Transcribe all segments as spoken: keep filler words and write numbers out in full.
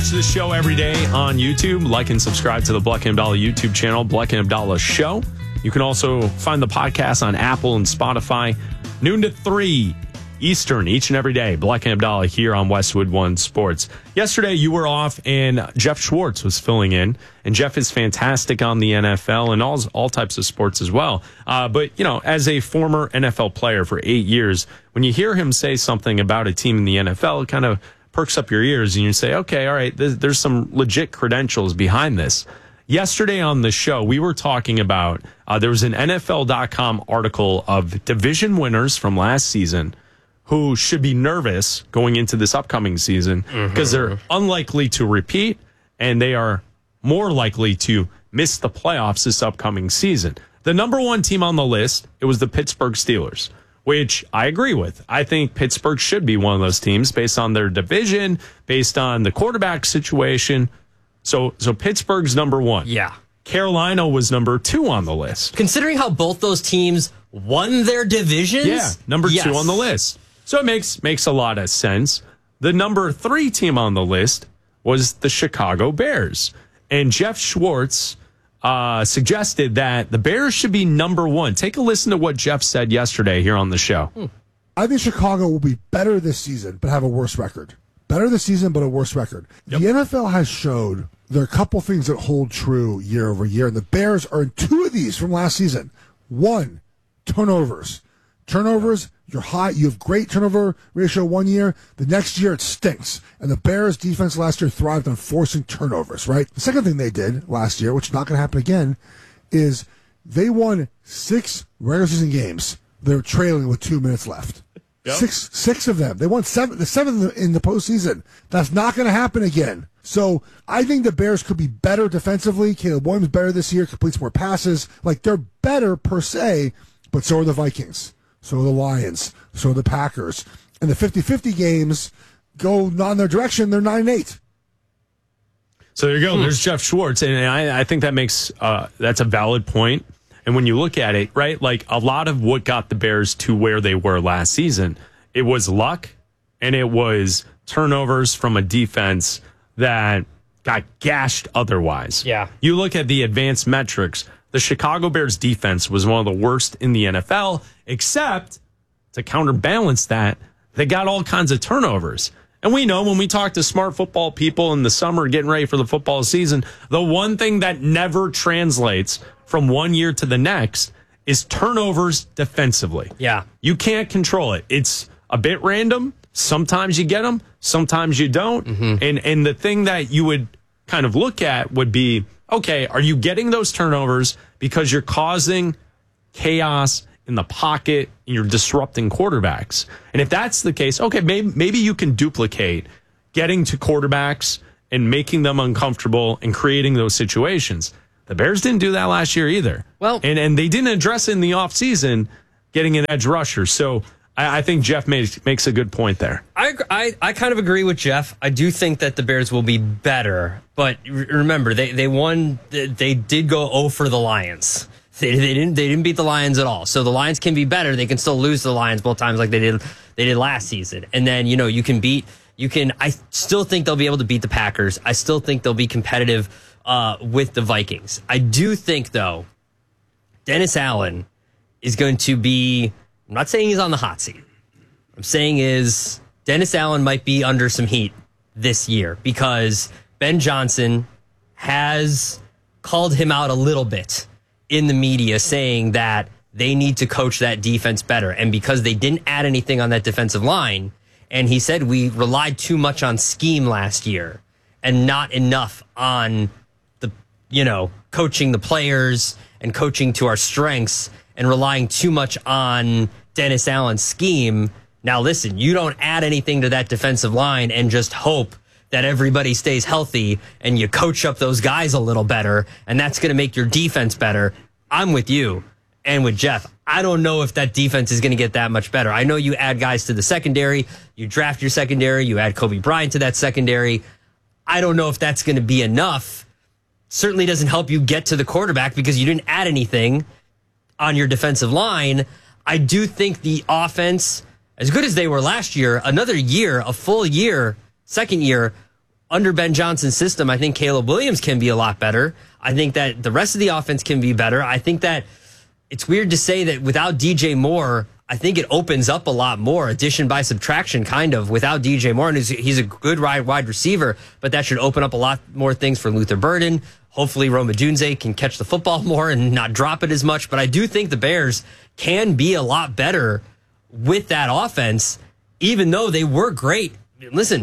watch this show every day on YouTube, like and subscribe to the Bleck and Abdallah YouTube channel, Bleck and Abdallah Show. You can also find the podcast on Apple and Spotify, noon to three Eastern each and every day. Bleck and Abdallah here on Westwood One Sports. Yesterday, you were off, and Jeff Schwartz was filling in. And Jeff is fantastic on the N F L and all, all types of sports as well. Uh, but, you know, as a former N F L player for eight years, when you hear him say something about a team in the N F L, it kind of perks up your ears, and you say, okay, all right, there's, there's some legit credentials behind this. Yesterday on the show, we were talking about, uh, there was an N F L dot com article of division winners from last season who should be nervous going into this upcoming season because mm-hmm. they're unlikely to repeat and they are more likely to miss the playoffs this upcoming season. The number one team on the list, it was the Pittsburgh Steelers, which I agree with. I think Pittsburgh should be one of those teams based on their division, based on the quarterback situation. So, so Pittsburgh's number one. Yeah. Carolina was number two on the list. Considering how both those teams won their divisions? Yeah, number yes. two on the list. So it makes makes a lot of sense. The number three team on the list was the Chicago Bears. And Jeff Schwartz uh, suggested that the Bears should be number one. Take a listen to what Jeff said yesterday here on the show. Hmm. I think Chicago will be better this season, but have a worse record. Better this season, but a worse record. Yep. The N F L has showed there are a couple things that hold true year over year, and the Bears are in two of these from last season. One, turnovers. Turnovers, you're high. You have great turnover ratio one year. The next year, it stinks. And the Bears' defense last year thrived on forcing turnovers, right? The second thing they did last year, which is not going to happen again, is they won six regular season games. They were trailing with two minutes left. Yep. Six, six of them. They won seven, the seventh in the postseason. That's not going to happen again. So I think the Bears could be better defensively. Caleb Williams better this year, completes more passes. Like, they're better per se, but so are the Vikings. So are the Lions. So are the Packers. And the fifty-fifty games go not in their direction. They're nine and eight. So there you go. Hmm. There's Jeff Schwartz. And I, I think that makes, uh, that's a valid point. And when you look at it, right, like a lot of what got the Bears to where they were last season, it was luck and it was turnovers from a defense that got gashed otherwise. Yeah. You look at the advanced metrics, the Chicago Bears defense was one of the worst in the N F L, except to counterbalance that, they got all kinds of turnovers. And we know when we talk to smart football people in the summer getting ready for the football season, the one thing that never translates from one year to the next is turnovers defensively. Yeah. You can't control it. It's a bit random. Sometimes you get them, sometimes you don't. Mm-hmm. And and the thing that you would kind of look at would be, okay, are you getting those turnovers because you're causing chaos in the pocket and you're disrupting quarterbacks? And if that's the case, okay, maybe, maybe you can duplicate getting to quarterbacks and making them uncomfortable and creating those situations. The Bears didn't do that last year either. Well, and and they didn't address it in the offseason, getting an edge rusher. So I, I think Jeff made, makes a good point there. I, I I kind of agree with Jeff. I do think that the Bears will be better. But remember, they, they won. They did go oh for the Lions. They, they didn't they didn't beat the Lions at all. So the Lions can be better. They can still lose to the Lions both times like they did they did last season. And then, you know, you can beat you can I still think they'll be able to beat the Packers. I still think they'll be competitive Uh, with the Vikings. I do think, though, Dennis Allen is going to be, I'm not saying he's on the hot seat. What I'm saying is Dennis Allen might be under some heat this year because Ben Johnson has called him out a little bit in the media, saying that they need to coach that defense better. And because they didn't add anything on that defensive line, and he said we relied too much on scheme last year and not enough on you know, coaching the players and coaching to our strengths and relying too much on Dennis Allen's scheme. Now, listen, you don't add anything to that defensive line and just hope that everybody stays healthy and you coach up those guys a little better, and that's going to make your defense better. I'm with you and with Jeff. I don't know if that defense is going to get that much better. I know you add guys to the secondary, you draft your secondary, you add Kobe Bryant to that secondary. I don't know if that's going to be enough. Certainly doesn't help you get to the quarterback because you didn't add anything on your defensive line. I do think the offense, as good as they were last year, another year, a full year, second year under Ben Johnson's system, I think Caleb Williams can be a lot better. I think that the rest of the offense can be better. I think that it's weird to say that without D J Moore, I think it opens up a lot more, addition by subtraction, kind of, without D J Moore. And he's, he's a good wide receiver, but that should open up a lot more things for Luther Burden. Hopefully, Rome Odunze can catch the football more and not drop it as much. But I do think the Bears can be a lot better with that offense, even though they were great. Listen,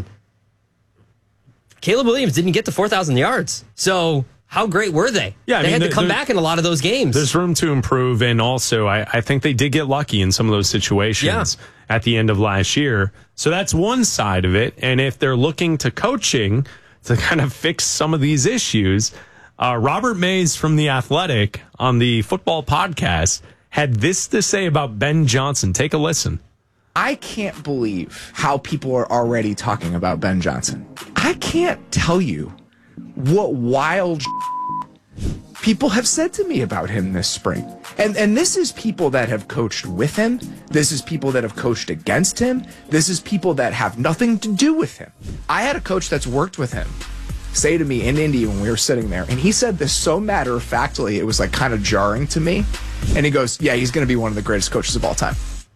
Caleb Williams didn't get to four thousand yards. So how great were they? Yeah, I they mean, had to come there, back in a lot of those games. There's room to improve. And also, I, I think they did get lucky in some of those situations yeah. at the end of last year. So that's one side of it. And if they're looking to coaching to kind of fix some of these issues, uh, Robert Mays from The Athletic on the football podcast had this to say about Ben Johnson. Take a listen. I can't believe how people are already talking about Ben Johnson. I can't tell you what wild people have said to me about him this spring. And and this is people that have coached with him. This is people that have coached against him. This is people that have nothing to do with him. I had a coach that's worked with him say to me in Indy when we were sitting there, and he said this so matter-of-factly, it was like kind of jarring to me. And he goes, yeah, he's going to be one of the greatest coaches of all time.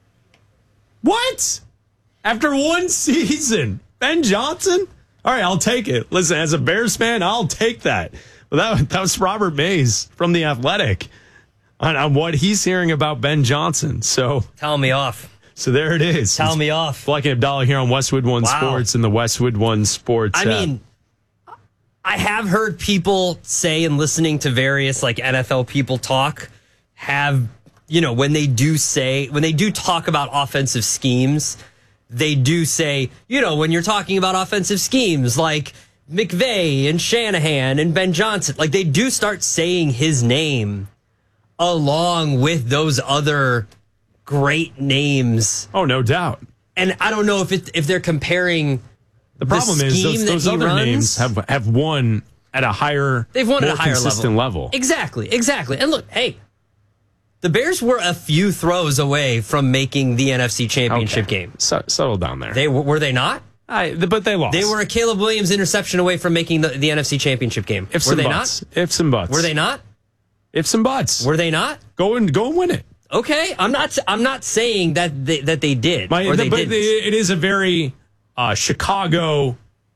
What? After one season, Ben Johnson? All right, I'll take it. Listen, as a Bears fan, I'll take that. But that, that was Robert Mays from The Athletic on, on what he's hearing about Ben Johnson. So tell me off. So there it is. Tell it's me off. Black and Abdallah here on Westwood One wow. Sports and the Westwood One Sports. I mean, uh, I have heard people say, and listening to various like N F L people talk, have, you know, when they do say, when they do talk about offensive schemes, they do say, you know, when you're talking about offensive schemes like McVay and Shanahan and Ben Johnson, like they do start saying his name along with those other great names. Oh, no doubt. And I don't know if it, if they're comparing. The problem the is those, those other runs. names have, have won at a higher, They've won more at a higher consistent level. level. Exactly, exactly. And look, hey, the Bears were a few throws away from making the N F C Championship okay. game. So, settle down there. They were they not? I, but they lost. They were a Caleb Williams interception away from making the, the N F C Championship game. Ifs were and they buts. not? Ifs and buts. Were they not? Ifs and buts. Were they not? Go and go and win it. Okay, I'm not. I'm not saying that they, that they did My, or the, they but didn't. it is a very uh, Chicago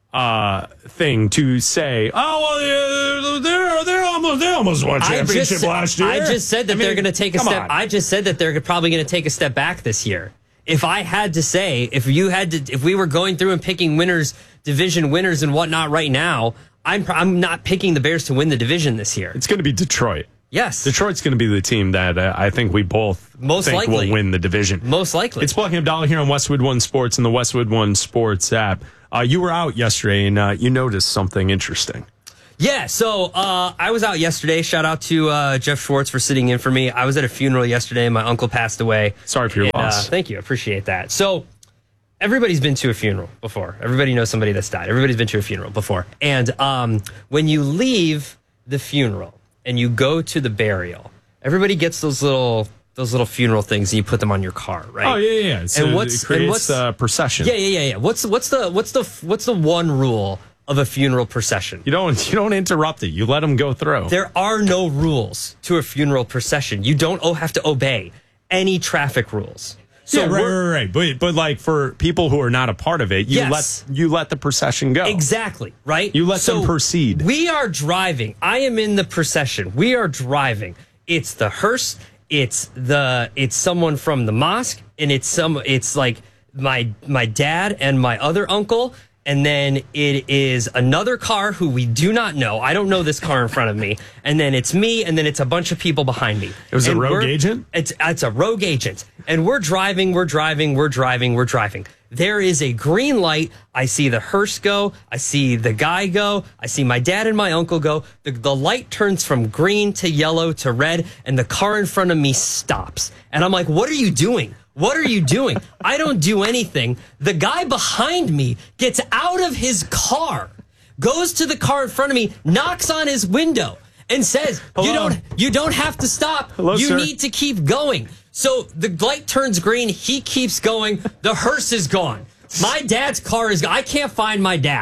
uh, thing to say. Oh, well, they're they're almost they almost won championship just, last year. I just said that I mean, they're going to take a step. On. I just said that they're probably going to take a step back this year. If I had to say, if you had to, if we were going through and picking winners, division winners and whatnot right now, I'm I'm not picking the Bears to win the division this year. It's going to be Detroit. Yes. Detroit's going to be the team that uh, I think we both Most think likely. will win the division. Most likely. It's Black and Abdallah here on Westwood One Sports and the Westwood One Sports app. Uh, you were out yesterday and uh, you noticed something interesting. Yeah, so uh, I was out yesterday. Shout out to uh, Jeff Schwartz for sitting in for me. I was at a funeral yesterday. My uncle passed away. Sorry for your and, loss. Uh, thank you. I appreciate that. So everybody's been to a funeral before. Everybody knows somebody that's died. Everybody's been to a funeral before. And um, when you leave the funeral and you go to the burial, everybody gets those little those little funeral things and you put them on your car, right? Oh yeah, yeah. So and what's it creates and what's a procession. Yeah, yeah, yeah, yeah. What's what's the what's the what's the one rule of a funeral procession? You don't you don't interrupt it. You let them go through. There are no rules to a funeral procession. You don't have to obey any traffic rules. So yeah, right, right, right. But but like for people who are not a part of it, you yes. let you let the procession go. Exactly, right? You let so them proceed. We are driving. I am in the procession. We are driving. It's the hearse. It's the it's someone from the mosque, and it's some it's like my my dad and my other uncle. And then it is another car who we do not know. I don't know this car in front of me. And then it's me, and then it's a bunch of people behind me. It was and a rogue agent? It's it's a rogue agent. And we're driving, we're driving, we're driving, we're driving. There is a green light. I see the hearse go. I see the guy go. I see my dad and my uncle go. The, the light turns from green to yellow to red, and the car in front of me stops. And I'm like, what are you doing? What are you doing? I don't do anything. The guy behind me gets out of his car, goes to the car in front of me, knocks on his window, and says, Hello? "You don't, you don't have to stop. Hello, you sir. need to keep going." So the light turns green. He keeps going. The hearse is gone. My dad's car is gone. I can't find my dad.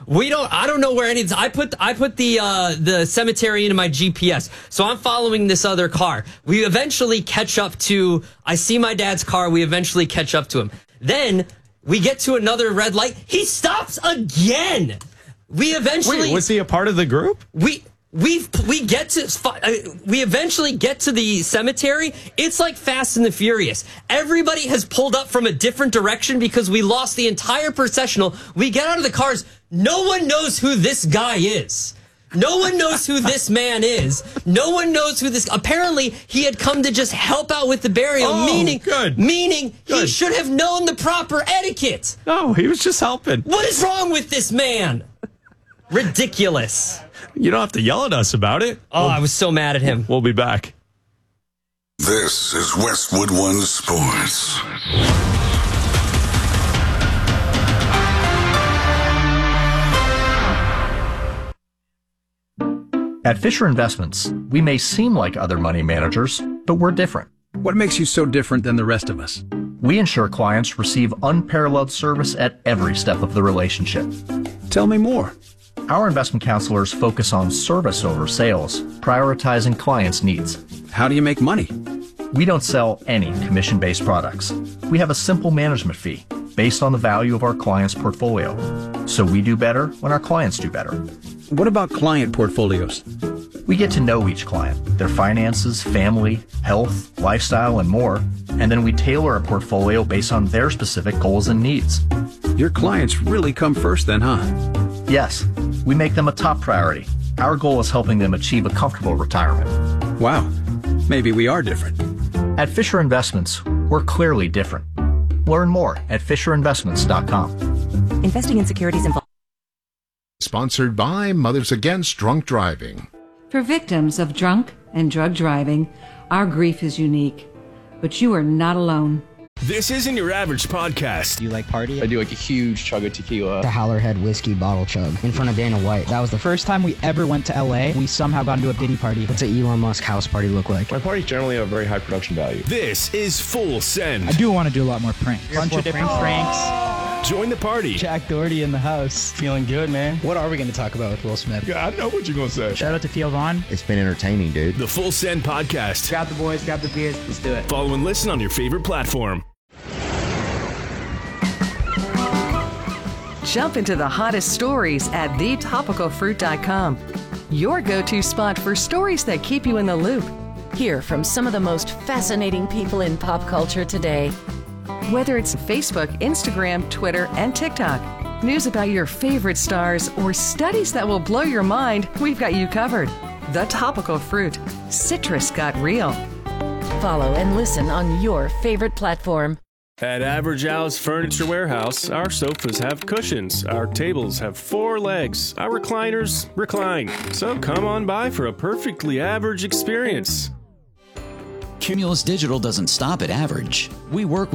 We don't. I don't know where any. I put. I put the uh, the cemetery into my G P S, so I'm following this other car. We eventually catch up to. I see my dad's car. We eventually catch up to him. Then we get to another red light. He stops again. We eventually. Wait, was he a part of the group? We. We we get to we eventually get to the cemetery. It's like Fast and the Furious. Everybody has pulled up from a different direction because we lost the entire processional. We get out of the cars. No one knows who this guy is. No one knows who this man is. No one knows who this. Apparently, he had come to just help out with the burial. Oh, meaning, good. meaning Good. he should have known the proper etiquette. No, he was just helping. What is wrong with this man? Ridiculous. You don't have to yell at us about it. Oh, I was so mad at him. We'll be back. This is Westwood One Sports. At Fisher Investments, we may seem like other money managers, but we're different. What makes you so different than the rest of us? We ensure clients receive unparalleled service at every step of the relationship. Tell me more. Our investment counselors focus on service over sales, prioritizing clients' needs. How do you make money? We don't sell any commission-based products. We have a simple management fee based on the value of our client's portfolio. So we do better when our clients do better. What about client portfolios? We get to know each client, their finances, family, health, lifestyle, and more, and then we tailor a portfolio based on their specific goals and needs. Your clients really come first then, huh? Yes, we make them a top priority. Our goal is helping them achieve a comfortable retirement. Wow, maybe we are different. At Fisher Investments, we're clearly different. Learn more at fisher investments dot com. Investing in securities involved. Sponsored by Mothers Against Drunk Driving. For victims of drunk and drug driving, our grief is unique, but you are not alone. This isn't your average podcast. You like party? I do like a huge chug of tequila. The Howlerhead whiskey bottle chug in front of Dana White. That was the first time we ever went to L A. We somehow got into a Diddy party. What's an Elon Musk house party look like? My parties generally have very high production value. This is Full Send. I do want to do a lot more pranks. A bunch of different pranks. Join the party. Jack Doherty in the house. Feeling good, man. What are we going to talk about with Will Smith? Yeah, I know what you're going to say. Shout out to Theo Vaughn. It's been entertaining, dude. The Full Send podcast. Grab the boys, grab the beers. Let's do it. Follow and listen on your favorite platform. Jump into the hottest stories at the topical fruit dot com. Your go-to spot for stories that keep you in the loop. Hear from some of the most fascinating people in pop culture today. Whether it's Facebook, Instagram, Twitter, and TikTok, news about your favorite stars, or studies that will blow your mind, we've got you covered. The Topical Fruit. Citrus got real. Follow and listen on your favorite platform. At Average Al's Furniture Warehouse, our sofas have cushions, our tables have four legs, our recliners recline. So come on by for a perfectly average experience. Cumulus Digital doesn't stop at average. We work